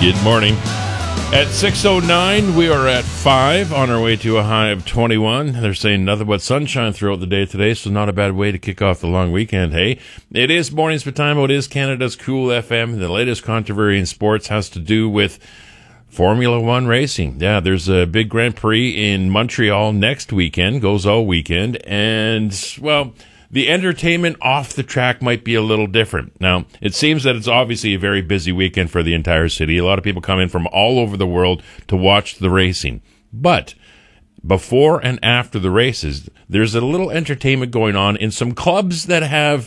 Good morning. At 6:09, we are at 5 on our way to a high of 21. They're saying nothing but sunshine throughout the day today, so not a bad way to kick off the long weekend, hey? It is Mornings for Time. It is Canada's Cool FM. The latest controversy in sports has to do with Formula One racing. Yeah, there's a big Grand Prix in Montreal next weekend, goes all weekend, and, well, the entertainment off the track might be a little different. Now, it seems that it's obviously a very busy weekend for the entire city. A lot of people come in from all over the world to watch the racing. But before and after the races, there's a little entertainment going on in some clubs that have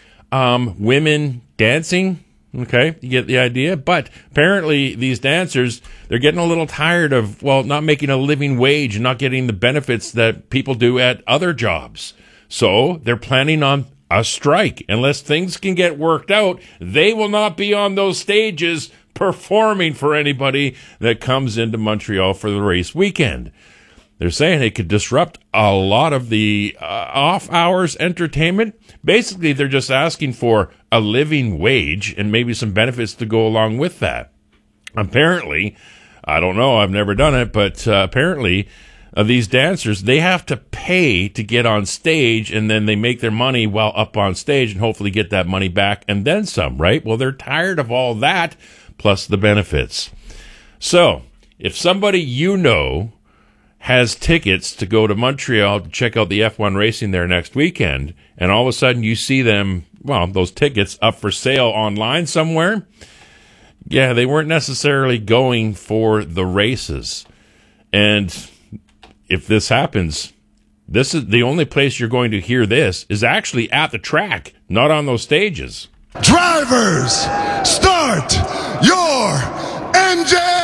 women dancing. Okay, you get the idea? But apparently these dancers, they're getting a little tired of, well, not making a living wage and not getting the benefits that people do at other jobs. So they're planning on a strike. Unless things can get worked out, they will not be on those stages performing for anybody that comes into Montreal for the race weekend. They're saying it could disrupt a lot of the off-hours entertainment. Basically, they're just asking for a living wage and maybe some benefits to go along with that. Apparently, I don't know, I've never done it, but apparently these dancers, they have to pay to get on stage, and then they make their money while up on stage and hopefully get that money back and then some, right? Well, they're tired of all that, plus the benefits. So, if somebody you know has tickets to go to Montreal to check out the F1 racing there next weekend, and all of a sudden you see them, well, those tickets up for sale online somewhere, yeah, they weren't necessarily going for the races. And if this happens, this is the only place you're going to hear this is actually at the track, not on those stages. Drivers, start your engine!